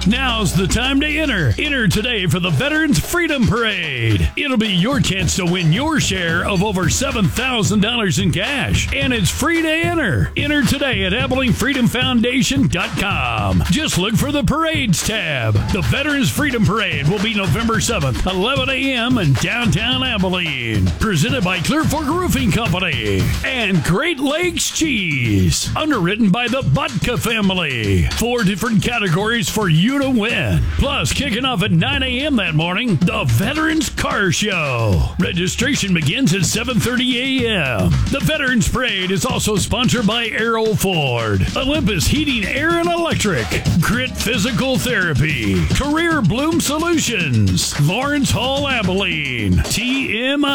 Now's the time to enter. Enter today for the Veterans Freedom Parade. It'll be your chance to win your share of over $7,000 in cash, and it's free to enter. Enter today at AbilingFreedomFoundation.com. Just look for the Parades tab. The Veterans Freedom Parade will be November 7th, 11 a.m. in downtown Abilene. Presented by Clear Fork Roofing Company and Great Lakes Cheese. Underwritten by the Butka family. 4 different categories for you to win. Plus, kicking off at 9 a.m. that morning, the Veterans Car Show. Registration begins at 7:30 a.m. The Veterans Parade is also sponsored by Aero Ford, Olympus Heating, Air and Electric, Grit Physical Therapy, Career Bloom Solutions, Lawrence Hall Abilene, TMI.